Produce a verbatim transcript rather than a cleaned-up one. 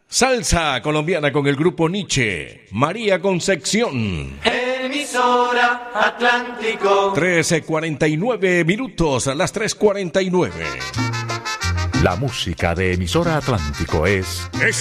Salsa colombiana con el grupo Nietzsche, María Concepción. Emisora Atlántico. trece cuarenta y nueve minutos, a las tres cuarenta y nueve. La música de Emisora Atlántico es...